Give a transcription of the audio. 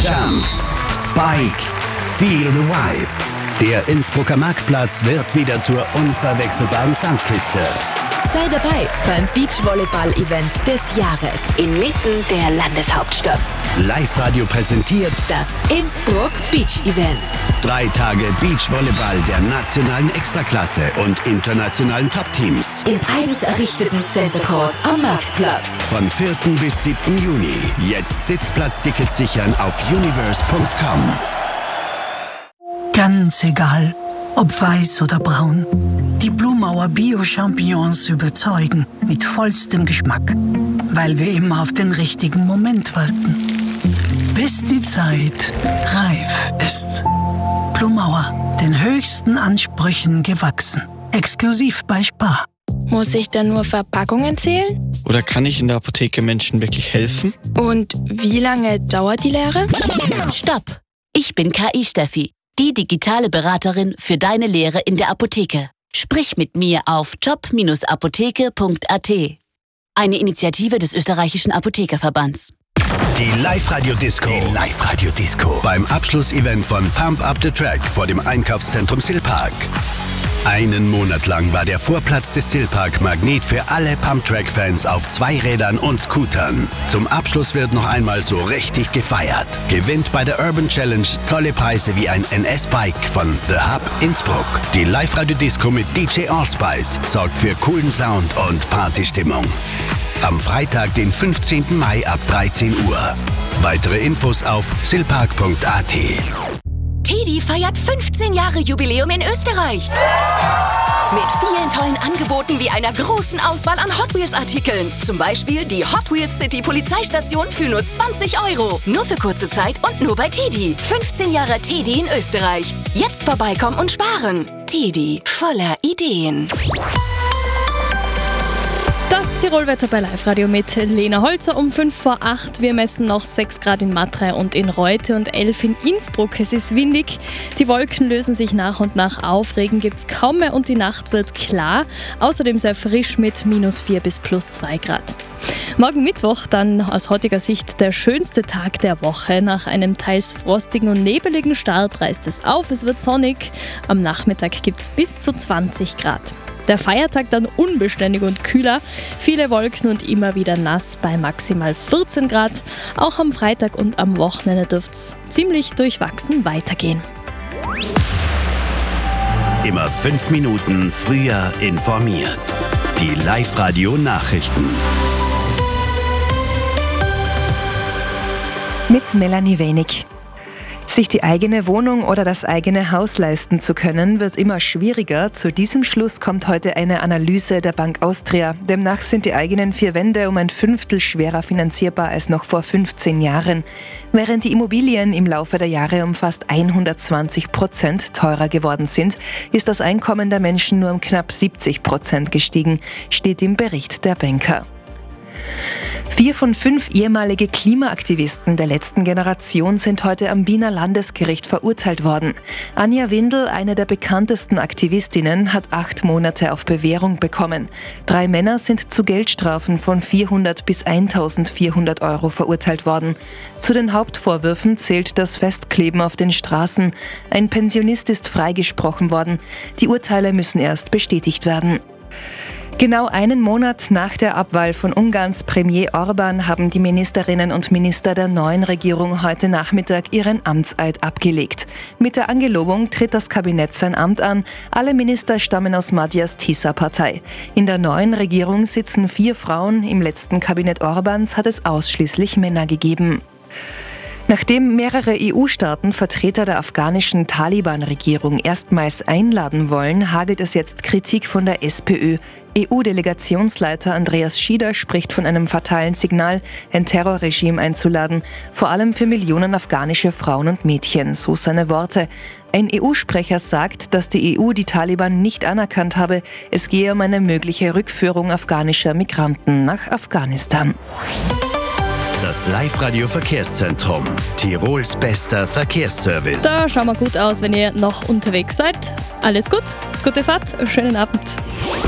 Jump, Spike, Feel the Vibe. Der Innsbrucker Marktplatz wird wieder zur unverwechselbaren Sandkiste. Sei dabei beim Beachvolleyball-Event des Jahres inmitten der Landeshauptstadt. Live-Radio präsentiert Das Innsbruck Beach Event. 3 Tage Beachvolleyball der nationalen Extraklasse und internationalen Top-Teams. Im eigens errichteten Center Court am Marktplatz. Von 4. bis 7. Juni. Jetzt Sitzplatztickets sichern auf universe.com. Ganz egal, ob weiß oder braun. Die Blumauer Bio-Champignons überzeugen mit vollstem Geschmack, weil wir immer auf den richtigen Moment warten. Bis die Zeit reif ist. Blumauer, den höchsten Ansprüchen gewachsen. Exklusiv bei Spar. Muss ich dann nur Verpackungen zählen? Oder kann ich in der Apotheke Menschen wirklich helfen? Und wie lange dauert die Lehre? Stopp! Ich bin KI-Steffi, die digitale Beraterin für deine Lehre in der Apotheke. Sprich mit mir auf job-apotheke.at. Eine Initiative des österreichischen Apothekerverbands. Die Live-Radio-Disco. Beim Abschlussevent von Pump Up the Track vor dem Einkaufszentrum Silpark. Einen Monat lang war der Vorplatz des Silpark Magnet für alle Pump-Track-Fans auf 2 Rädern und Scootern. Zum Abschluss wird noch einmal so richtig gefeiert. Gewinnt bei der Urban Challenge tolle Preise wie ein NS-Bike von The Hub Innsbruck. Die Live-Radio-Disco mit DJ Allspice sorgt für coolen Sound und Partystimmung. Am Freitag, den 15. Mai ab 13 Uhr. Weitere Infos auf silpark.at. TEDi feiert 15 Jahre Jubiläum in Österreich. Mit vielen tollen Angeboten wie einer großen Auswahl an Hot Wheels-Artikeln. Zum Beispiel die Hot Wheels City Polizeistation für nur 20 €. Nur für kurze Zeit und nur bei TEDi. 15 Jahre TEDi in Österreich. Jetzt vorbeikommen und sparen. TEDi, voller Ideen. Das Tirolwetter bei Live-Radio mit Lena Holzer um 5 vor 8. Wir messen noch 6 Grad in Matrei und in Reute und 11 in Innsbruck. Es ist windig, die Wolken lösen sich nach und nach auf, Regen gibt's kaum mehr und die Nacht wird klar. Außerdem sehr frisch mit -4 bis +2 Grad. Morgen Mittwoch dann aus heutiger Sicht der schönste Tag der Woche. Nach einem teils frostigen und nebeligen Start reißt es auf, es wird sonnig. Am Nachmittag gibt's bis zu 20 Grad. Der Feiertag dann unbeständig und kühler, viele Wolken und immer wieder nass bei maximal 14 Grad. Auch am Freitag und am Wochenende dürft's ziemlich durchwachsen weitergehen. Immer 5 Minuten früher informiert. Die Live-Radio-Nachrichten. Mit Melanie Wenig. Sich die eigene Wohnung oder das eigene Haus leisten zu können, wird immer schwieriger. Zu diesem Schluss kommt heute eine Analyse der Bank Austria. Demnach sind die eigenen 4 Wände um ein 1/5 schwerer finanzierbar als noch vor 15 Jahren. Während die Immobilien im Laufe der Jahre um fast 120% teurer geworden sind, ist das Einkommen der Menschen nur um knapp 70% gestiegen, steht im Bericht der Banker. 4 von 5 ehemalige Klimaaktivisten der letzten Generation sind heute am Wiener Landesgericht verurteilt worden. Anja Windel, eine der bekanntesten Aktivistinnen, hat 8 Monate auf Bewährung bekommen. 3 Männer sind zu Geldstrafen von 400 bis 1.400 € verurteilt worden. Zu den Hauptvorwürfen zählt das Festkleben auf den Straßen. Ein Pensionist ist freigesprochen worden. Die Urteile müssen erst bestätigt werden. Genau einen Monat nach der Abwahl von Ungarns Premier Orbán haben die Ministerinnen und Minister der neuen Regierung heute Nachmittag ihren Amtseid abgelegt. Mit der Angelobung tritt das Kabinett sein Amt an. Alle Minister stammen aus Matthias Tisza-Partei. In der neuen Regierung sitzen 4 Frauen. Im letzten Kabinett Orbáns hat es ausschließlich Männer gegeben. Nachdem mehrere EU-Staaten Vertreter der afghanischen Taliban-Regierung erstmals einladen wollen, hagelt es jetzt Kritik von der SPÖ. EU-Delegationsleiter Andreas Schieder spricht von einem fatalen Signal, ein Terrorregime einzuladen, vor allem für Millionen afghanische Frauen und Mädchen, so seine Worte. Ein EU-Sprecher sagt, dass die EU die Taliban nicht anerkannt habe. Es gehe um eine mögliche Rückführung afghanischer Migranten nach Afghanistan. Das Live-Radio-Verkehrszentrum. Tirols bester Verkehrsservice. Da schauen wir gut aus, wenn ihr noch unterwegs seid. Alles gut, gute Fahrt, schönen Abend.